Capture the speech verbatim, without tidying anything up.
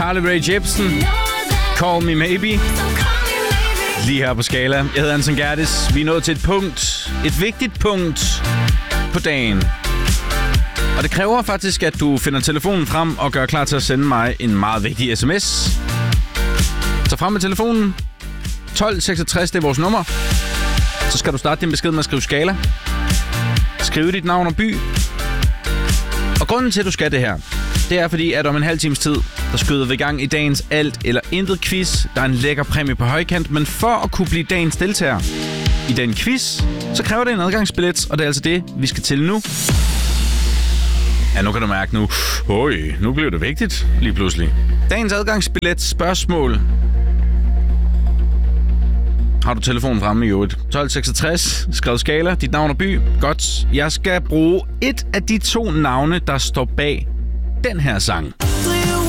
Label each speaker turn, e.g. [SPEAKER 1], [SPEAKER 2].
[SPEAKER 1] Carly Rae Jepsen. Call Me Maybe. Lige her på Skala. Jeg hedder Anton Gertis. Vi er nået til et punkt. Et vigtigt punkt på dagen. Og det kræver faktisk, at du finder telefonen frem og gør klar til at sende mig en meget vigtig sms. Så frem med telefonen. tolv seksogtres, det er vores nummer. Så skal du starte din besked med at skrive Skala. Skriv dit navn og by. Og grunden til, at du skal det her, det er fordi, at om en halv times tid, der skyder vi i gang i dagens alt eller intet quiz. Der er en lækker præmie på højkant, men for at kunne blive dagens deltager i den quiz, så kræver det en adgangsbillet, og det er altså det, vi skal til nu. Ja, nu kan du mærke nu. Øj, nu bliver det vigtigt lige pludselig. Dagens adgangsbillet spørgsmål. Har du telefonen fremme i øvrigt? tolv seksogtres, skrev Skala, dit navn og by. Godt. Jeg skal bruge et af de to navne, der står bag den her sang.